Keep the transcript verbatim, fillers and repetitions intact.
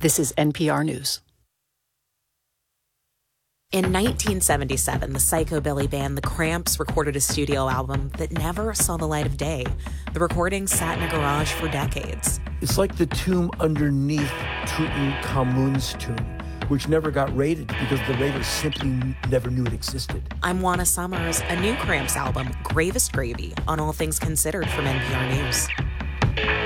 This is N P R News. In nineteen seventy-seven, the psychobilly band The Cramps recorded a studio album that never saw the light of day. The recording sat in a garage for decades. It's like the tomb underneath Tutankhamun's tomb, which never got raided because the raiders simply never knew it existed. I'm Juana Summers. A new Cramps album, Gravest Gravy, on All Things Considered from N P R News.